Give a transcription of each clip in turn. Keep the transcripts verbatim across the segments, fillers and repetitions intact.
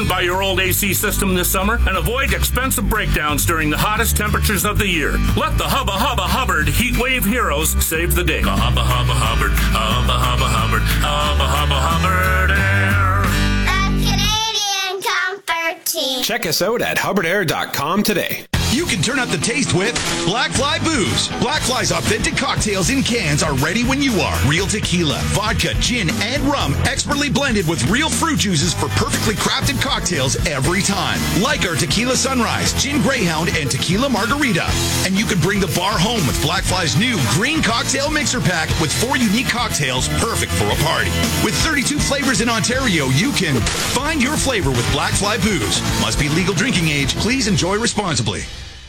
by your old A C system this summer and avoid expensive breakdowns during the hottest temperatures of the year. Let the Hubba Hubba Hubbard Heat Wave Heroes save the day. Hubba Hubba Hubbard, Hubba Hubba Hubbard, Hubba Hubba Hubbard Air. The Canadian Comfort Team. Check us out at hubbard air dot com today. You can turn up the taste with Black Fly Booze. Black Fly's authentic cocktails in cans are ready when you are. Real tequila, vodka, gin, and rum, expertly blended with real fruit juices for perfectly crafted cocktails every time. Like our Tequila Sunrise, Gin Greyhound, and Tequila Margarita. And you can bring the bar home with Black Fly's new Green Cocktail Mixer Pack with four unique cocktails perfect for a party. With thirty-two flavors in Ontario, you can find your flavor with Black Fly Booze. Must be legal drinking age. Please enjoy responsibly.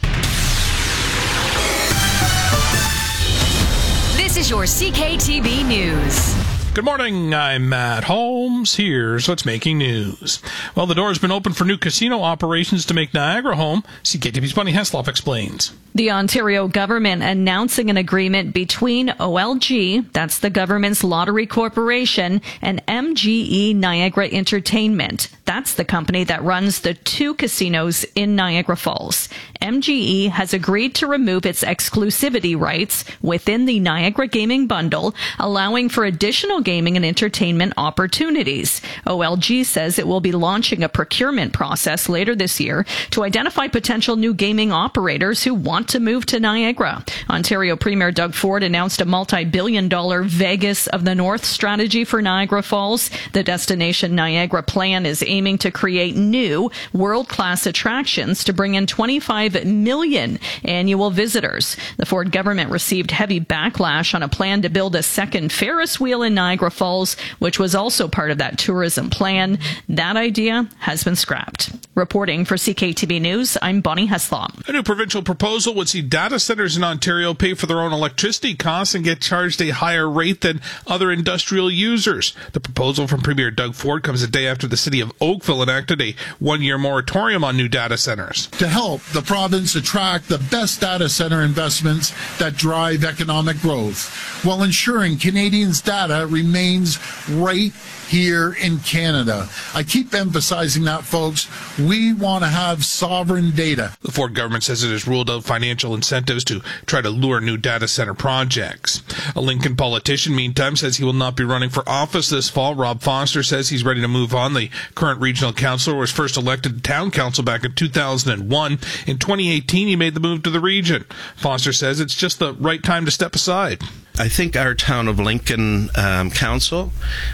This is your C K T V News. Good morning, I'm Matt Holmes. Here's what's making news. Well, the door has been open for new casino operations to make Niagara home. C K T V's Bunny Heslop explains. The Ontario government announcing an agreement between O L G, that's the government's lottery corporation, and M G E Niagara Entertainment. That's the company that runs the two casinos in Niagara Falls. M G E has agreed to remove its exclusivity rights within the Niagara Gaming Bundle, allowing for additional gaming and entertainment opportunities. O L G says it will be launching a procurement process later this year to identify potential new gaming operators who want to move to Niagara. Ontario Premier Doug Ford announced a multi-billion dollar Vegas of the North strategy for Niagara Falls. The Destination Niagara plan is aiming to create new world-class attractions to bring in twenty-five million annual visitors. The Ford government received heavy backlash on a plan to build a second Ferris wheel in Niagara Falls, which was also part of that tourism plan. That idea has been scrapped. Reporting for C K T V News, I'm Bonnie Heslop. A new provincial proposal would see data centers in Ontario pay for their own electricity costs and get charged a higher rate than other industrial users. The proposal from Premier Doug Ford comes a day after the city of Oakville enacted a one-year moratorium on new data centers. To help the province attract the best data center investments that drive economic growth, while ensuring Canadians' data remains right here in Canada. I keep emphasizing that, folks. We want to have sovereign data. The Ford government says it has ruled out financial incentives to try to lure new data center projects. A Lincoln politician, meantime, says he will not be running for office this fall. Rob Foster says he's ready to move on. The current regional councillor was first elected to town council back in two thousand one. In twenty eighteen, he made the move to the region. Foster says it's just the right time to step aside. I think our town of Lincoln um, Council,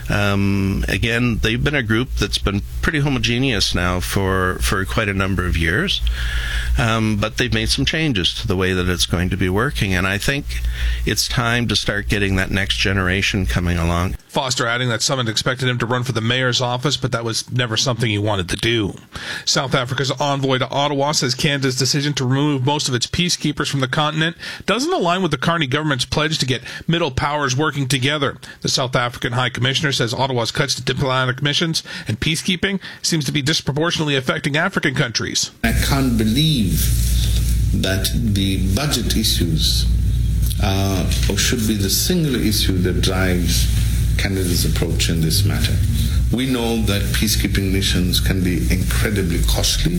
um, again, they've been a group that's been pretty homogeneous now for, for quite a number of years, um, but they've made some changes to the way that it's going to be working, and I think it's time to start getting that next generation coming along. Foster adding that some had expected him to run for the mayor's office, but that was never something he wanted to do. South Africa's envoy to Ottawa says Canada's decision to remove most of its peacekeepers from the continent doesn't align with the Carney government's pledge to get middle powers working together. The South African High Commissioner says Ottawa's cuts to diplomatic missions and peacekeeping seems to be disproportionately affecting African countries. I can't believe that the budget issues uh, or should be the single issue that drives Canada's approach in this matter. We know that peacekeeping missions can be incredibly costly,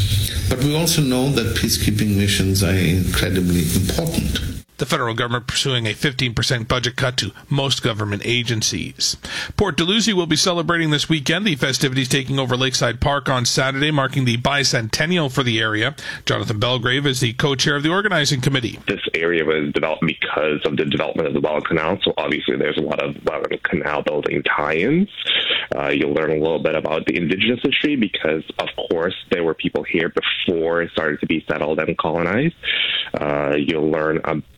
but we also know that peacekeeping missions are incredibly important. The federal government pursuing a fifteen percent budget cut to most government agencies. Port Dalhousie will be celebrating this weekend. The festivities taking over Lakeside Park on Saturday, marking the bicentennial for the area. Jonathan Belgrave is the co-chair of the organizing committee. This area was developed because of the development of the Welland Canal, so obviously there's a lot of Welland Canal building tie-ins. Uh, you'll learn a little bit about the Indigenous history because, of course, there were people here before it started to be settled and colonized. Uh, you'll learn a